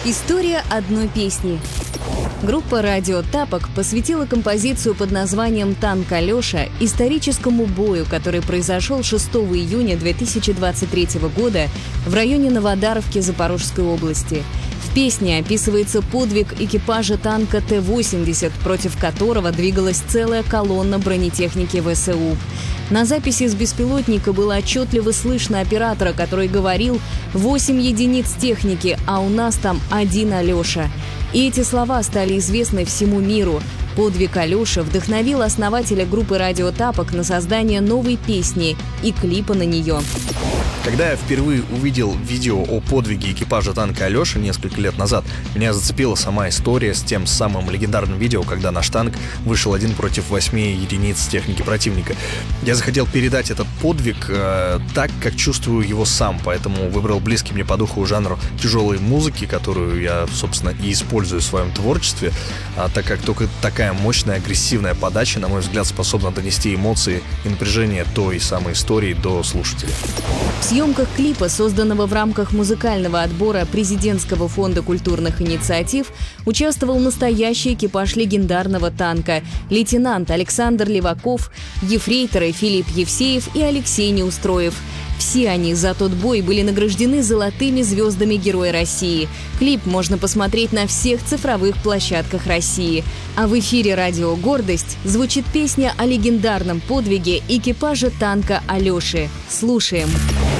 История одной песни. Группа «Радио Тапок» посвятила композицию под названием «Танк Алеша» историческому бою, который произошел 6 июня 2023 года в районе Новодаровки Запорожской области. В песне описывается подвиг экипажа танка Т-80, против которого двигалась целая колонна бронетехники ВСУ. На записи с беспилотника было отчетливо слышно оператора, который говорил: «8 единиц техники, а у нас там 1 Алеша». И эти слова стали известны всему миру. Подвиг Алеши вдохновил основателя группы «Радио Тапок» на создание новой песни и клипа на нее. Когда я впервые увидел видео о подвиге экипажа танка Алеша несколько лет назад, меня зацепила сама история с тем самым легендарным видео, когда наш танк вышел один против 8 единиц техники противника. Я захотел передать этот подвиг так, как чувствую его сам, поэтому выбрал близкий мне по духу жанр тяжелой музыки, которую я, собственно, и использую в своем творчестве, так как только такая мощная, агрессивная подача, на мой взгляд, способна донести эмоции и напряжение той самой истории до слушателя. В съемках клипа, созданного в рамках музыкального отбора Президентского фонда культурных инициатив, участвовал настоящий экипаж легендарного танка: лейтенант Александр Леваков, ефрейторы Филипп Евсеев и Алексей Неустроев. Все они за тот бой были награждены золотыми звездами Героя России. Клип можно посмотреть на всех цифровых площадках России. А в эфире «Радио Гордость» звучит песня о легендарном подвиге экипажа танка Алеши. Слушаем.